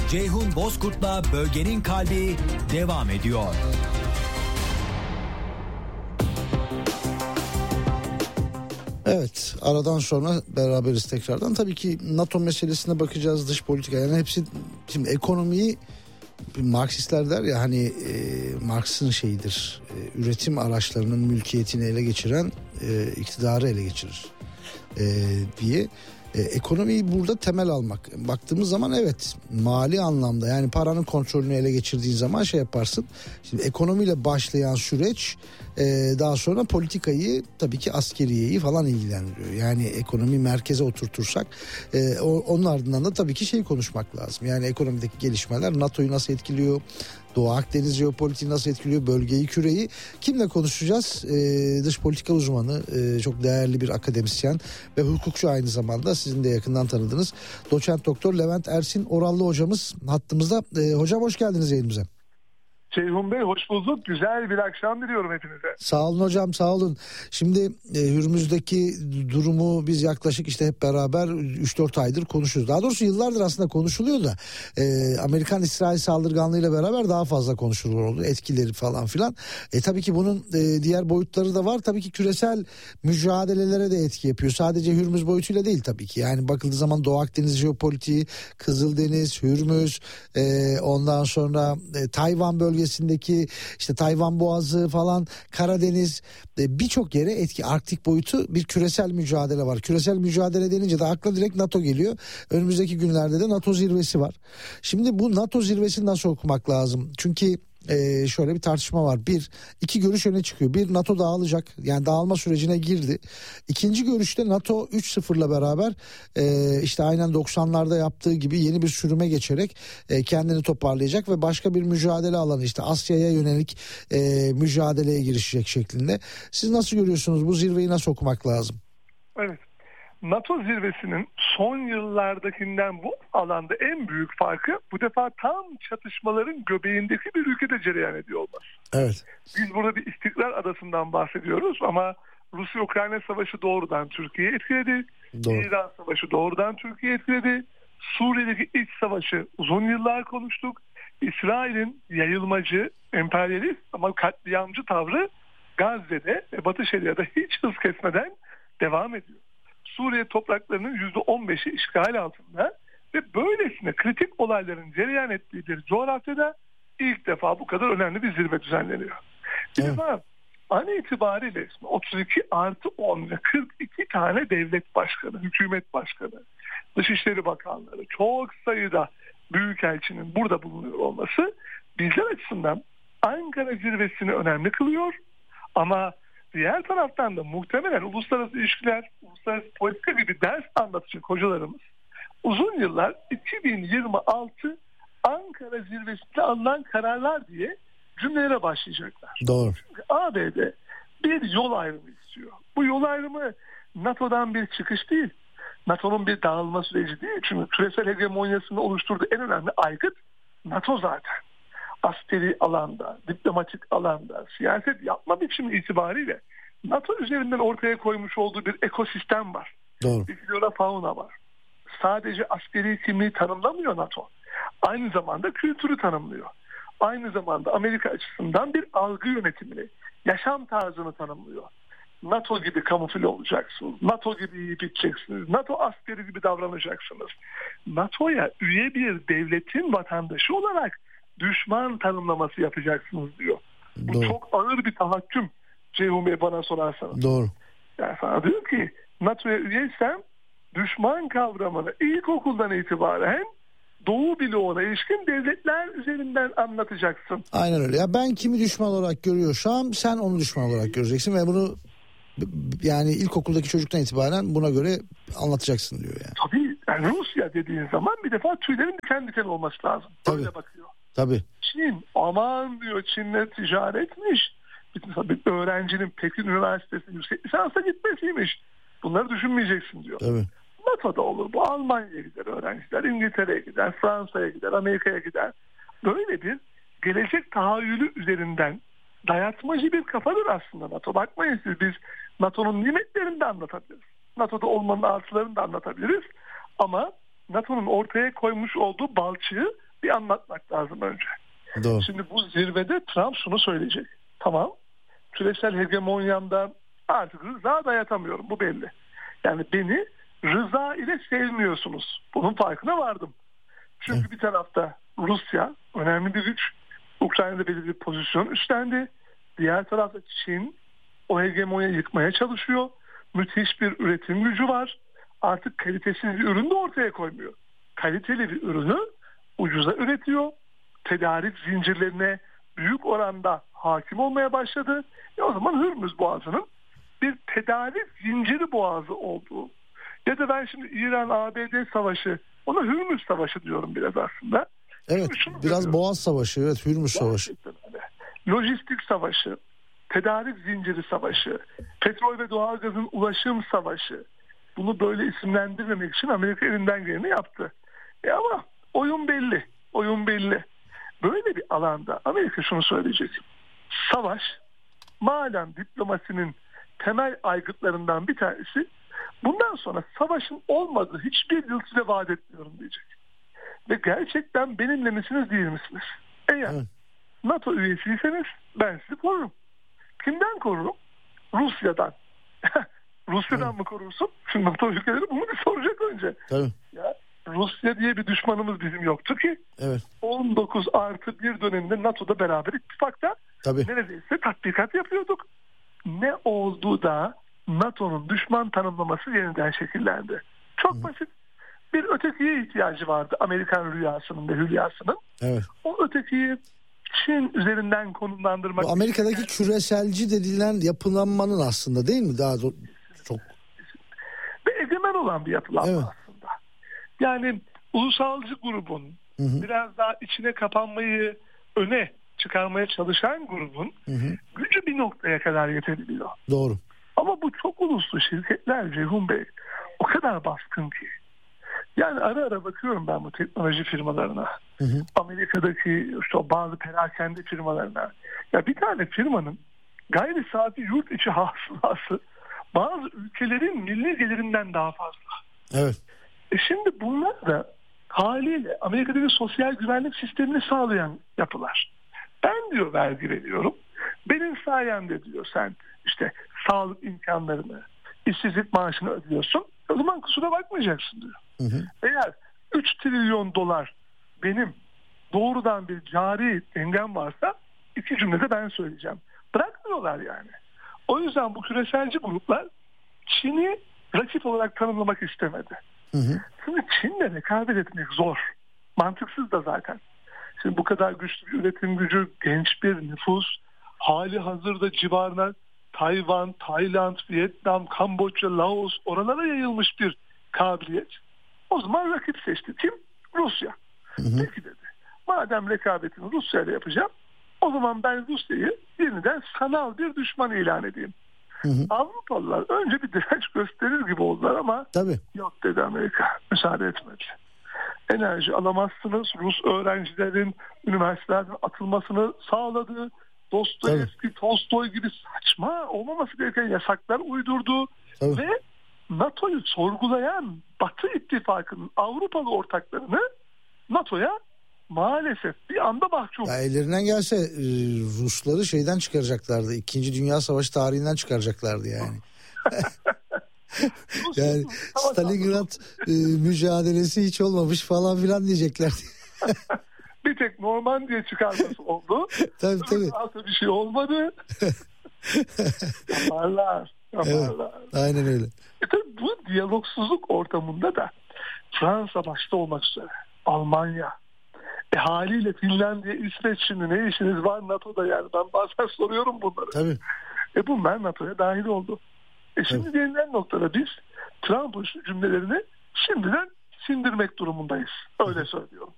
Ceyhun Bozkurt'la Bölgenin Kalbi devam ediyor. Evet, aradan sonra beraberiz tekrardan. Tabii ki NATO meselesine bakacağız, dış politika. Yani hepsi, şimdi ekonomiyi Marksistler der ya hani Marx'ın şeyidir, üretim araçlarının mülkiyetini ele geçiren iktidarı ele geçirir diye. Ekonomiyi burada temel almak. Baktığımız zaman evet, mali anlamda, yani paranın kontrolünü ele geçirdiğin zaman şey yaparsın. Şimdi ekonomiyle başlayan süreç daha sonra politikayı, tabii ki askeriyeyi falan ilgilendiriyor. Yani ekonomi merkeze oturtursak onun ardından da tabii ki şey konuşmak lazım. Yani ekonomideki gelişmeler NATO'yu nasıl etkiliyor? Doğu Akdeniz jeopolitiği nasıl etkiliyor? Bölgeyi, küreyi. Kimle konuşacağız? Dış politika uzmanı, çok değerli bir akademisyen ve hukukçu aynı zamanda. Sizin de yakından tanıdığınız doçent doktor Levent Ersin Orallı hocamız hattımızda. Hocam hoş geldiniz yayınımıza. Ceyhun Bey hoş bulduk. Güzel bir akşam diliyorum hepinize. Sağ olun hocam, sağ olun. Şimdi Hürmüz'deki durumu biz yaklaşık işte hep beraber 3-4 aydır konuşuyoruz. Daha doğrusu yıllardır aslında konuşuluyor da Amerikan-İsrail saldırganlığıyla beraber daha fazla konuşulur oldu. Etkileri falan filan. Tabii ki bunun diğer boyutları da var. Tabii ki küresel mücadelelere de etki yapıyor. Sadece Hürmüz boyutuyla değil tabii ki. Yani bakıldığı zaman Doğu Akdeniz jeopolitiği, Kızıldeniz, Hürmüz, ondan sonra Tayvan bölgesindeki işte Tayvan Boğazı falan, Karadeniz, birçok yere etki. Arktik boyutu bir küresel mücadele var. Küresel mücadele denince de akla direkt NATO geliyor. Önümüzdeki günlerde de NATO zirvesi var. Şimdi bu NATO zirvesini nasıl okumak lazım? Çünkü şöyle bir tartışma var. İki görüş öne çıkıyor. Bir, NATO dağılacak. Yani dağılma sürecine girdi. İkinci görüşte NATO 3-0'la beraber işte aynen 90'larda yaptığı gibi yeni bir sürüme geçerek kendini toparlayacak ve başka bir mücadele alanı, işte Asya'ya yönelik mücadeleye girişecek şeklinde. Siz nasıl görüyorsunuz? Bu zirveyi nasıl okumak lazım? Evet. NATO zirvesinin son yıllardakinden bu alanda en büyük farkı bu defa tam çatışmaların göbeğindeki bir ülkede cereyan ediyor olması. Evet. Biz burada bir istikrar adasından bahsediyoruz ama Rusya-Ukrayna savaşı doğrudan Türkiye'yi etkiledi. Doğru. İran savaşı doğrudan Türkiye'yi etkiledi. Suriye'deki iç savaşı uzun yıllar konuştuk. İsrail'in yayılmacı, emperyalist ama katliamcı tavrı Gazze'de ve Batı Şeria'da hiç hız kesmeden devam ediyor. Suriye topraklarının %15'i işgal altında ve böylesine kritik olayların cereyan ettiği bir coğrafyada ilk defa bu kadar önemli bir zirve düzenleniyor. Bir defa an itibariyle 32+10 ve 42 tane devlet başkanı, hükümet başkanı, Dışişleri Bakanları, çok sayıda büyükelçinin burada bulunuyor olması bizler açısından Ankara zirvesini önemli kılıyor. Ama diğer taraftan da muhtemelen uluslararası ilişkiler, uluslararası politika gibi ders anlatacak hocalarımız uzun yıllar 2026 Ankara zirvesinde alınan kararlar diye cümlelere başlayacaklar. Doğru. Çünkü ABD bir yol ayrımı istiyor. Bu yol ayrımı NATO'dan bir çıkış değil. NATO'nun bir dağılma süreci değil. Çünkü küresel hegemonyasını oluşturduğu en önemli aygıt NATO zaten. Askeri alanda, diplomatik alanda, siyaset yapma biçimi itibariyle NATO üzerinden ortaya koymuş olduğu bir ekosistem var. Doğru. Bir flora fauna var. Sadece askeri kimliği tanımlamıyor NATO. Aynı zamanda kültürü tanımlıyor. Aynı zamanda Amerika açısından bir algı yönetimini, yaşam tarzını tanımlıyor. NATO gibi kamufle olacaksınız. NATO gibi yiyip içeceksiniz. NATO askeri gibi davranacaksınız. NATO'ya üye bir devletin vatandaşı olarak düşman tanımlaması yapacaksınız diyor. Bu Doğru. çok ağır bir tahakküm Ceyhun Bey bana sorarsanız. Doğru. Yani sana diyor ki NATO'ya üyeysem düşman kavramını ilkokuldan itibaren Doğu bloğuna ilişkin devletler üzerinden anlatacaksın. Aynen öyle. Ya ben kimi düşman olarak görüyorsam sen onu düşman olarak göreceksin ve bunu yani ilkokuldaki çocuktan itibaren buna göre anlatacaksın diyor yani. Tabii yani Rusya dediğin zaman bir defa tüylerin diken diken olması lazım. Tabii. Böyle bakıyor. Tabii. Çin aman diyor Çin'le ticaretmiş. Bir öğrencinin Pekin Üniversitesi'ne yüksek lisansa gitmesiymiş. Bunları düşünmeyeceksin diyor. Tabii. NATO'da olur bu. Almanya'ya gider öğrenciler, İngiltere'ye gider, Fransa'ya gider, Amerika'ya gider. Böyle bir gelecek tahayyülü üzerinden dayatmacı bir kafadır aslında NATO. Bakmayın siz, biz NATO'nun nimetlerini de anlatabiliriz. NATO'da olmanın artılarını da anlatabiliriz. Ama NATO'nun ortaya koymuş olduğu balçığı bir anlatmak lazım önce. Doğru. Şimdi bu zirvede Trump şunu söyleyecek. Tamam, küresel hegemonyamda artık rıza dayatamıyorum, bu belli. Yani beni rıza ile sevmiyorsunuz. Bunun farkına vardım. Çünkü bir tarafta Rusya önemli bir güç. Ukrayna'da belirli bir pozisyon üstlendi. Diğer tarafta Çin o hegemonyayı yıkmaya çalışıyor. Müthiş bir üretim gücü var. Artık kalitesiz bir ürün de ortaya koymuyor. Kaliteli bir ürünü ucuza üretiyor. Tedarik zincirlerine büyük oranda hakim olmaya başladı. O zaman Hürmüz Boğazı'nın bir tedarik zinciri boğazı olduğu. Ya da ben şimdi İran-ABD savaşı, ona Hürmüz Savaşı diyorum biraz aslında. Evet, biraz Boğaz Savaşı, evet, Hürmüz Savaşı. Lojistik savaşı, tedarik zinciri savaşı, petrol ve doğalgazın ulaşım savaşı. Bunu böyle isimlendirmemek için Amerika elinden geleni yaptı. Ama oyun belli, oyun belli. Böyle bir alanda Amerika şunu söyleyecek. Savaş, madem diplomasinin temel aygıtlarından bir tanesi, bundan sonra savaşın olmadığı hiçbir yıl size vaat etmiyorum diyecek. Ve gerçekten benimle misiniz değil misiniz? Eğer NATO üyesiyseniz ben sizi korurum. Kimden korurum? Rusya'dan. Rusya'dan mı korursun? Şimdi NATO ülkeleri bunu bir soracak önce. Tabii. Ya, Rusya diye bir düşmanımız bizim yoktu ki. Evet. 19+1 döneminde NATO'da beraber ittifakta neredeyse tatbikat yapıyorduk. Ne oldu da NATO'nun düşman tanımlaması yeniden şekillendi? Çok basit. Bir ötekiye ihtiyacı vardı Amerikan rüyasının ve hülyasının. Evet. O ötekiyi Çin üzerinden konumlandırmak. Bu Amerika'daki küreselci dedilen yapılanmanın aslında, değil mi? Daha çok. Ve egemen olan bir yapılanma, evet, aslında. Yani ulusalcı grubun biraz daha içine kapanmayı öne çıkarmaya çalışan grubun gücü bir noktaya kadar yetebiliyor. Doğru. Ama bu çok uluslu şirketler Ceyhun Bey o kadar baskın ki. Yani ara ara bakıyorum ben bu teknoloji firmalarına. Amerika'daki işte bazı perakende firmalarına. Ya bir tane firmanın gayri safi yurt içi hasılası bazı ülkelerin milli gelirinden daha fazla. Evet. Şimdi bunlar da haliyle Amerika'daki sosyal güvenlik sistemini sağlayan yapılar. Ben diyor vergi veriyorum. Benim sayemde diyor sen işte sağlık imkanlarını, işsizlik maaşını ödüyorsun. O zaman kusura bakmayacaksın diyor. Eğer 3 trilyon dolar benim doğrudan bir cari dengem varsa 2 cümlede ben söyleyeceğim. Bırakmıyorlar yani. O yüzden bu küreselci gruplar Çin'i rakip olarak tanımlamak istemedi. Şimdi Çin'le rekabet etmek zor. Mantıksız da zaten. Şimdi bu kadar güçlü bir üretim gücü, genç bir nüfus, hali hazırda civarına Tayvan, Tayland, Vietnam, Kamboçya, Laos, oralara yayılmış bir kabiliyet. O zaman rakip seçti. Kim? Rusya. Peki dedi. Madem rekabetini Rusya ile yapacağım, o zaman ben Rusya'yı yeniden sanal bir düşman ilan edeyim. Avrupalılar önce bir direnç gösterir gibi oldular ama yok dedi Amerika. Müsaade etmedi. Enerji alamazsınız. Rus öğrencilerin üniversitelerden atılmasını sağladı. Dostoyevski, Tolstoy gibi saçma olmaması gereken yasaklar uydurdu. Ve NATO'yu sorgulayan Batı ittifakının Avrupalı ortaklarını NATO'ya maalesef bir anda mahkum. Ya ellerinden gelse Rusları şeyden çıkaracaklardı. İkinci Dünya Savaşı tarihinden çıkaracaklardı yani. Yani Stalingrad mücadelesi hiç olmamış falan filan diyeceklerdi. Bir tek Normandiya çıkarması oldu. Tabii. Aslında bir şey olmadı. Yaparlar. Evet, aynen öyle. Tabii bu diyalogsuzluk ortamında da Fransa başta olmak üzere Almanya, haliyle Finlandiya, İsveç, şimdi ne işiniz var NATO'da yani, ben bazen soruyorum bunları. Tabii. Bunlar NATO'ya dahil oldu. Şimdi gelinen noktada biz Trump'ın cümlelerini şimdiden sindirmek durumundayız. Öyle söylüyorum.